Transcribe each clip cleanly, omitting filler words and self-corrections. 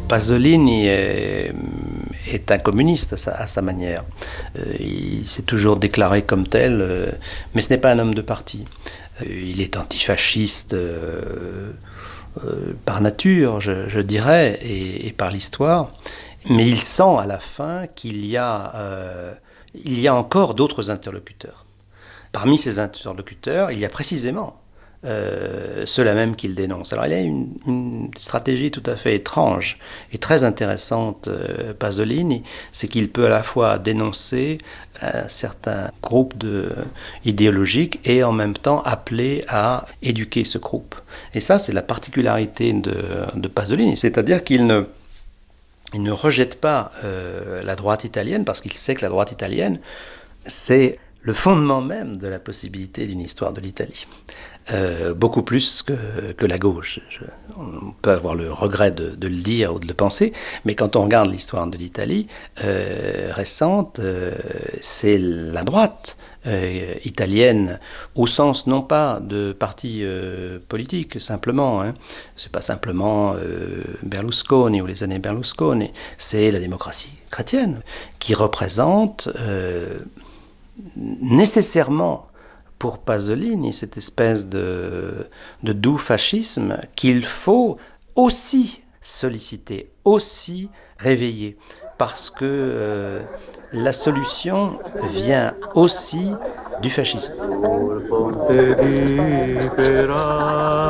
Pasolini est un communiste à sa manière. Il s'est toujours déclaré comme tel, mais ce n'est pas un homme de parti. Il est antifasciste par nature, je dirais, et par l'histoire, mais il sent à la fin qu'il y a encore d'autres interlocuteurs. Parmi ces interlocuteurs, il y a précisément ceux-là même qu'il dénonce. Alors il a une stratégie tout à fait étrange et très intéressante, Pasolini, c'est qu'il peut à la fois dénoncer un certain groupe idéologique et en même temps appeler à éduquer ce groupe. Et ça, c'est la particularité de Pasolini, c'est-à-dire qu'il ne rejette pas la droite italienne parce qu'il sait que la droite italienne, c'est le fondement même de la possibilité d'une histoire de l'Italie. Beaucoup plus que la gauche. On peut avoir le regret de le dire ou de le penser, mais quand on regarde l'histoire de l'Italie récente, c'est la droite italienne, au sens non pas de parti politique simplement, c'est pas simplement Berlusconi ou les années Berlusconi, c'est la démocratie chrétienne qui représente nécessairement pour Pasolini cette espèce de doux fascisme qu'il faut aussi solliciter, aussi réveiller, parce que la solution vient aussi du fascisme.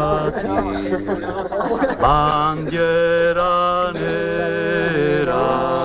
Bandiera nera